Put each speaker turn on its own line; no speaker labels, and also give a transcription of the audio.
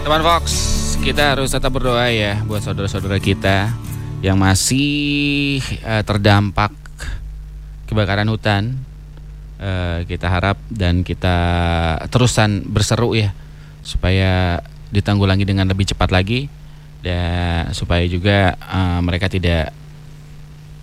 Teman Fox, kita harus tetap berdoa ya buat saudara-saudara kita yang masih terdampak kebakaran hutan. Kita harap dan kita terusan berseru ya supaya ditanggulangi dengan lebih cepat lagi dan supaya juga mereka tidak